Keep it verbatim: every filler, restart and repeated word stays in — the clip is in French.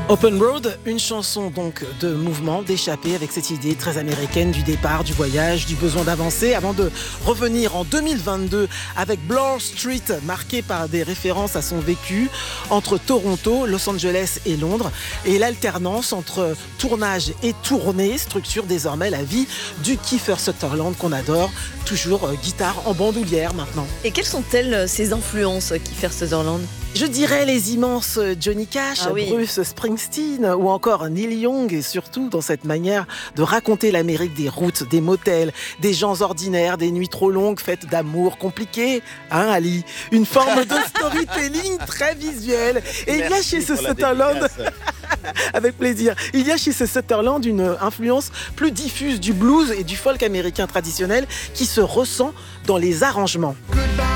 Open Road, une chanson donc de mouvement, d'échappée avec cette idée très américaine du départ, du voyage, du besoin d'avancer avant de revenir en deux mille vingt-deux avec Bloor Street, marqué par des références à son vécu entre Toronto, Los Angeles et Londres, et l'alternance entre tournage et tournée structure désormais la vie du Kiefer Sutherland qu'on adore, toujours euh, guitare en bandoulière maintenant. Et quelles sont-elles ces influences, Kiefer Sutherland ? Je dirais les immenses Johnny Cash, ah oui. Bruce Springsteen ou encore Neil Young, et surtout dans cette manière de raconter l'Amérique des routes, des motels, des gens ordinaires, des nuits trop longues faites d'amour compliqué, hein Ali ? Une forme de storytelling très visuelle. Et il y a chez ce Sutherland, avec plaisir, il y a chez ce Sutherland une influence plus diffuse du blues et du folk américain traditionnel qui se ressent dans les arrangements. Goodbye.